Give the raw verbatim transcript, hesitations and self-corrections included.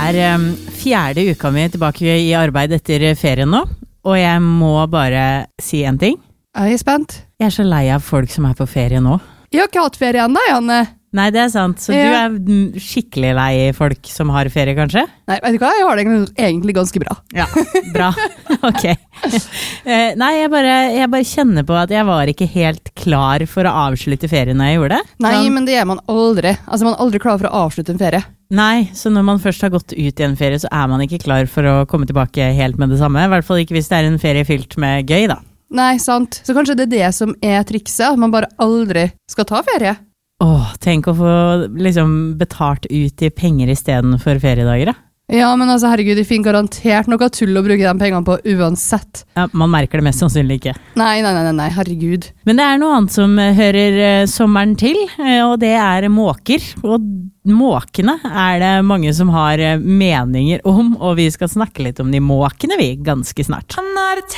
er um, fjerde uka mi tilbake i arbeid etter ferien nå, og jeg må bare si en ting. Jeg er spent. Jeg er så lei av folk som er på ferie nå. Jeg har ikke hatt ferie ennå, Janne. Nei, det er sant. Så Ja. du er skikkelig lei folk som har ferie, kanskje? Nei, vet du hva? Jeg har det egentlig- egentlig ganske bra. Ja, bra. Ok. Eh, nei, jeg bare, jeg bare kjenner på at jeg var ikke helt klar for å avslutte ferien når jeg gjorde det. Nei, Sånn- men det er man aldri. Altså, man er aldri klar for å avslutte en ferie. Nei, så når man først har gått ut i en ferie, så er man ikke klar for å komme tilbake helt med det samme. I hvert fall ikke hvis det er en ferie fylt med gøy, da. Nei, sant. Så kanskje det er det som er trikset, at man bare aldri skal ta ferie. Åh, tenk å få liksom betalt ut i penger i stedet for feriedager, da. Ja, men altså, herregud, de finner garantert noe tull å bruke de pengene på uansett. Ja, man merker det mest sannsynlig ikke. Nei, nei, nei, nei, herregud. Men det er noe annet som hører eh, sommeren til, eh, og det er måker. Og måkene er det mange som har eh, meninger om, og vi skal snakke litt om de måkene vi ganske snart.